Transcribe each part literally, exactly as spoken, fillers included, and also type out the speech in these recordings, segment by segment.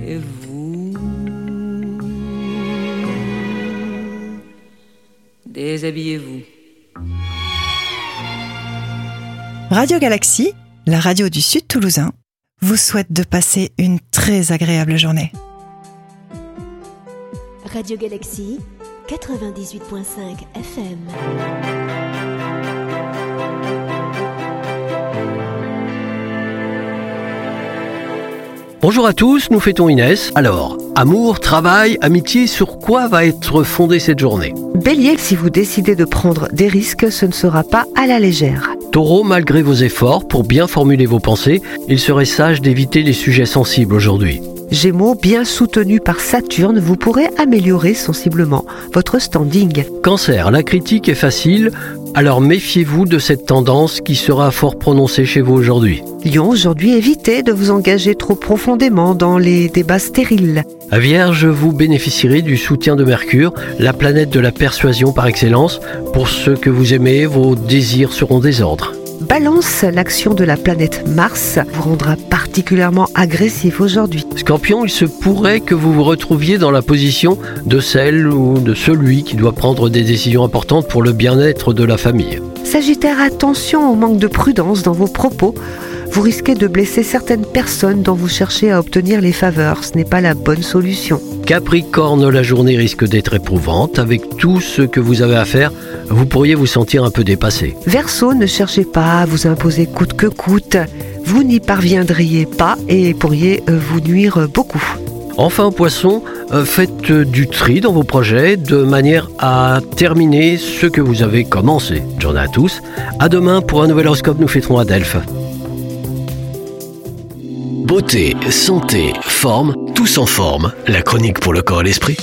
Et vous, déshabillez-vous. Radio Galaxie, la radio du Sud Toulousain, vous souhaite de passer une très agréable journée. Radio Galaxie, quatre-vingt-dix-huit virgule cinq F M. Bonjour à tous, nous fêtons Inès. Alors, amour, travail, amitié, sur quoi va être fondée cette journée ? Bélier, si vous décidez de prendre des risques, ce ne sera pas à la légère. Taureau, malgré vos efforts pour bien formuler vos pensées, il serait sage d'éviter les sujets sensibles aujourd'hui. Gémeaux, bien soutenu par Saturne, vous pourrez améliorer sensiblement votre standing. Cancer, la critique est facile, alors méfiez-vous de cette tendance qui sera fort prononcée chez vous aujourd'hui. Lion, aujourd'hui, évitez de vous engager trop profondément dans les débats stériles. Vierge, vous bénéficierez du soutien de Mercure, la planète de la persuasion par excellence. Pour ceux que vous aimez, vos désirs seront des ordres. Balance, l'action de la planète Mars vous rendra particulièrement agressif aujourd'hui. Scorpion, il se pourrait que vous vous retrouviez dans la position de celle ou de celui qui doit prendre des décisions importantes pour le bien-être de la famille. Sagittaire, attention au manque de prudence dans vos propos. Vous risquez de blesser certaines personnes dont vous cherchez à obtenir les faveurs. Ce n'est pas la bonne solution. Capricorne, la journée risque d'être éprouvante. Avec tout ce que vous avez à faire, vous pourriez vous sentir un peu dépassé. Verseau, ne cherchez pas à vous imposer coûte que coûte. Vous n'y parviendriez pas et pourriez vous nuire beaucoup. Enfin, Poisson, faites du tri dans vos projets de manière à terminer ce que vous avez commencé. Bonne journée à tous. À demain pour un nouvel horoscope. Nous fêterons à Delphes. Beauté, santé, forme, tous en forme. La chronique pour le corps et l'esprit.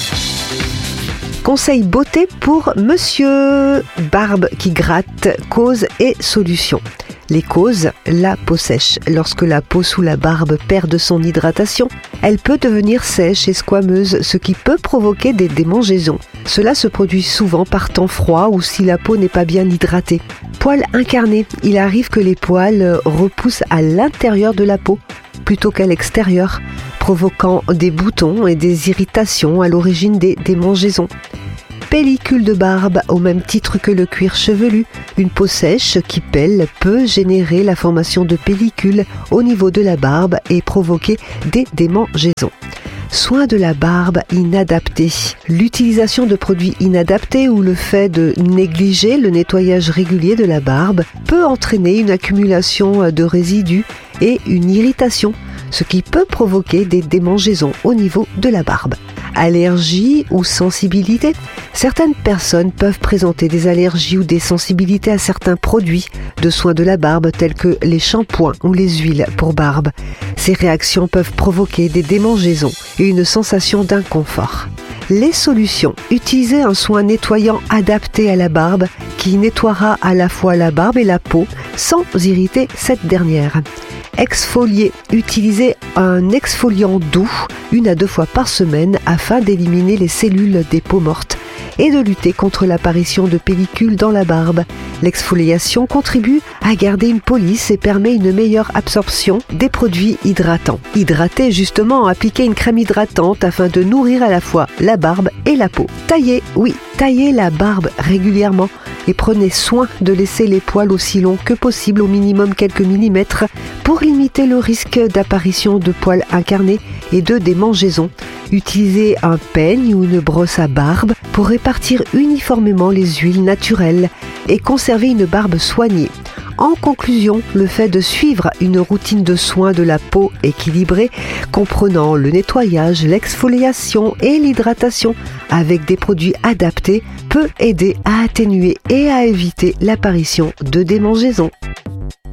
Conseil beauté pour monsieur. Barbe qui gratte, cause et solution. Les causes, la peau sèche. Lorsque la peau sous la barbe perd de son hydratation, elle peut devenir sèche et squameuse, ce qui peut provoquer des démangeaisons. Cela se produit souvent par temps froid ou si la peau n'est pas bien hydratée. Poils incarnés, il arrive que les poils repoussent à l'intérieur de la peau plutôt qu'à l'extérieur, provoquant des boutons et des irritations à l'origine des démangeaisons. Pellicule de barbe, au même titre que le cuir chevelu, une peau sèche qui pèle peut générer la formation de pellicules au niveau de la barbe et provoquer des démangeaisons. Soin de la barbe inadaptée. L'utilisation de produits inadaptés ou le fait de négliger le nettoyage régulier de la barbe peut entraîner une accumulation de résidus et une irritation, ce qui peut provoquer des démangeaisons au niveau de la barbe. Allergie ou sensibilité. Certaines personnes peuvent présenter des allergies ou des sensibilités à certains produits de soins de la barbe tels que les shampoings ou les huiles pour barbe. Ces réactions peuvent provoquer des démangeaisons et une sensation d'inconfort. Les solutions. Utilisez un soin nettoyant adapté à la barbe qui nettoiera à la fois la barbe et la peau sans irriter cette dernière. Exfolier. Utilisez un exfoliant doux une à deux fois par semaine afin d'éliminer les cellules des peaux mortes et de lutter contre l'apparition de pellicules dans la barbe. L'exfoliation contribue à garder une peau lisse et permet une meilleure absorption des produits hydratants. Hydrater, justement, appliquez une crème hydratante afin de nourrir à la fois la barbe et la peau. Taillez, oui, taillez la barbe régulièrement et prenez soin de laisser les poils aussi longs que possible, au minimum quelques millimètres, pour limiter le risque d'apparition de poils incarnés et de démangeaisons. Utilisez un peigne ou une brosse à barbe pour répartir uniformément les huiles naturelles et conserver une barbe soignée. En conclusion, le fait de suivre une routine de soins de la peau équilibrée, comprenant le nettoyage, l'exfoliation et l'hydratation avec des produits adaptés, peut aider à atténuer et à éviter l'apparition de démangeaisons.